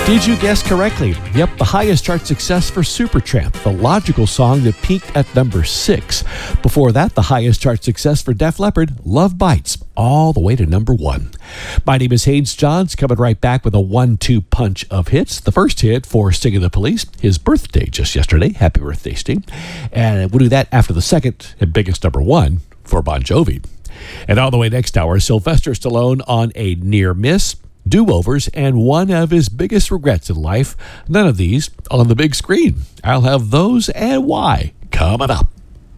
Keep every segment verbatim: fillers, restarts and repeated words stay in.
Did you guess correctly? Yep, the highest chart success for Supertramp, the logical song that peaked at number six. Before that, the highest chart success for Def Leppard, Love Bites, all the way to number one. My name is Haynes Johns, coming right back with a one two punch of hits. The first hit for Sting of the Police, his birthday just yesterday. Happy birthday, Sting. And we'll do that after the second and biggest number one for Bon Jovi. And all the way next hour, Sylvester Stallone on a near miss, do-overs, and one of his biggest regrets in life. None of these on the big screen. I'll have those and why coming up.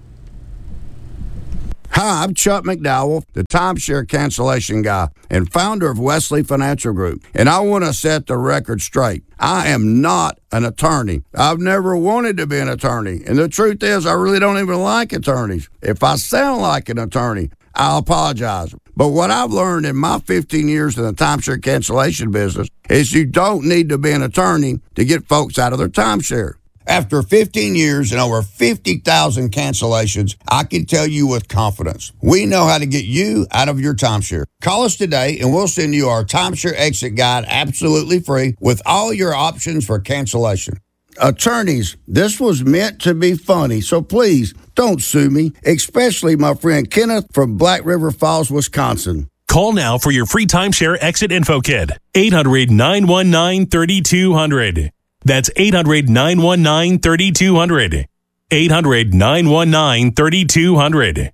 Hi, I'm Chuck McDowell, the timeshare cancellation guy and founder of Wesley Financial Group. And I want to set the record straight. I am not an attorney. I've never wanted to be an attorney. And the truth is, I really don't even like attorneys. If I sound like an attorney, I'll apologize. But what I've learned in my fifteen years in the timeshare cancellation business is you don't need to be an attorney to get folks out of their timeshare. After fifteen years and over fifty thousand cancellations, I can tell you with confidence, we know how to get you out of your timeshare. Call us today and we'll send you our timeshare exit guide absolutely free with all your options for cancellation. Attorneys, this was meant to be funny, so please don't sue me, especially my friend Kenneth from Black River Falls, Wisconsin. Call now for your free timeshare exit info kit. eight hundred, nine one nine, three two zero zero. That's eight hundred, nine one nine, three two zero zero. eight hundred, nine one nine, three two zero zero.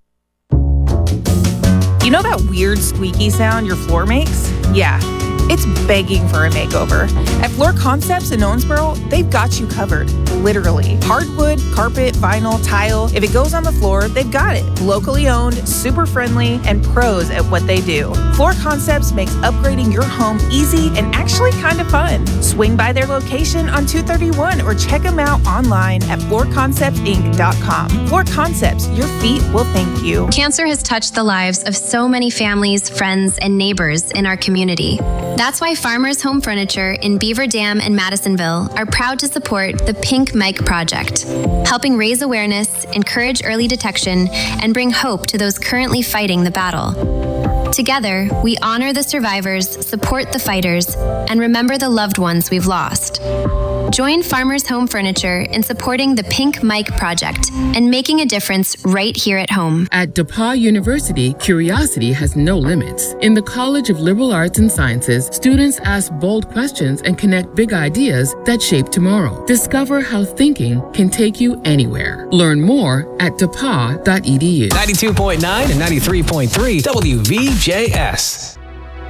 You know that weird squeaky sound your floor makes? Yeah, it's begging for a makeover. At Floor Concepts in Owensboro, they've got you covered, literally. Hardwood, carpet, vinyl, tile. If it goes on the floor, they've got it. Locally owned, super friendly, and pros at what they do. Floor Concepts makes upgrading your home easy and actually kind of fun. Swing by their location on two thirty-one or check them out online at floor concepts inc dot com. Floor Concepts, your feet will thank you. Cancer has touched the lives of so many families, friends, and neighbors in our community. That's why Farmers Home Furniture in Beaver Dam and Madisonville are proud to support the Pink Mike Project, helping raise awareness, encourage early detection, and bring hope to those currently fighting the battle. Together, we honor the survivors, support the fighters, and remember the loved ones we've lost. Join Farmers Home Furniture in supporting the Pink Mike Project and making a difference right here at home. At DePauw University, curiosity has no limits. In the College of Liberal Arts and Sciences, students ask bold questions and connect big ideas that shape tomorrow. Discover how thinking can take you anywhere. Learn more at depaw dot e d u. ninety-two point nine and ninety-three point three W V J S.